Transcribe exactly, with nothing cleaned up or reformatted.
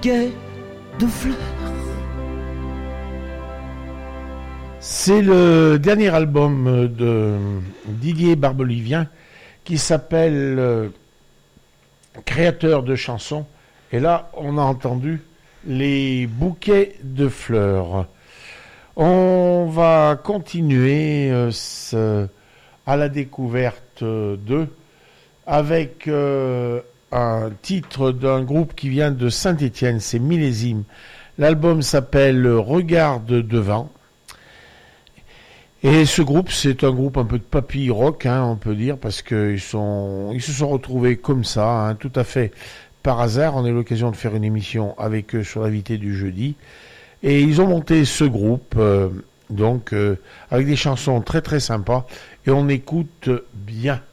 bouquet de fleurs. C'est le dernier album de Didier Barbelivien qui s'appelle euh, Créateur de chansons. Et là, on a entendu les bouquets de fleurs. On va continuer euh, ce, à la découverte d'eux avec euh, un titre d'un groupe qui vient de Saint-Étienne, c'est Millésime. L'album s'appelle Regarde devant. Et ce groupe, c'est un groupe un peu de papy rock, hein, on peut dire, parce qu'ils sont, ils se sont retrouvés comme ça, hein, tout à fait par hasard. On a eu l'occasion de faire une émission avec eux sur l'invité du jeudi. Et ils ont monté ce groupe, euh, donc, euh, avec des chansons très très sympas. Et on écoute bien.